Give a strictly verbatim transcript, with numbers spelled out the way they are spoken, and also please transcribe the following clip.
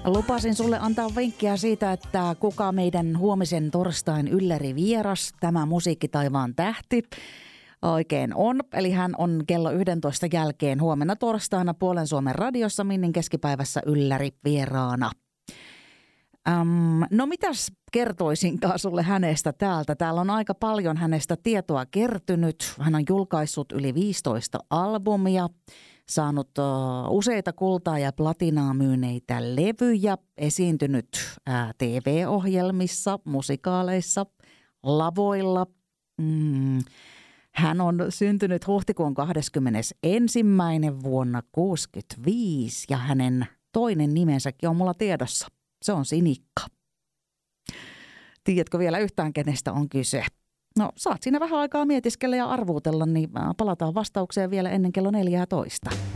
Lupasin sulle antaa vinkkiä siitä, että kuka meidän huomisen torstain ylläri vieras, tämä musiikkitaivaan tähti, oikein on. Eli hän on kello yksitoista jälkeen huomenna torstaina Puolen Suomen radiossa Minnin keskipäivässä ylläri vieraana. Ähm, no mitäs kertoisinkaan sulle hänestä täältä? Täällä on aika paljon hänestä tietoa kertynyt. Hän on julkaissut yli viisitoista albumia, saanut uh, useita kultaa ja platinaa myyneitä levyjä, esiintynyt uh, T V-ohjelmissa, musikaaleissa, lavoilla. Mm. Hän on syntynyt huhtikuun kahdeskymmenesensimmäinen vuonna kuusikymmentäviisi ja hänen toinen nimensäkin on mulla tiedossa. Se on Sinikka. Tiedätkö vielä yhtään, kenestä on kyse? No, saat siinä vähän aikaa mietiskellä ja arvuutella, niin palataan vastaukseen vielä ennen kello neljätoista.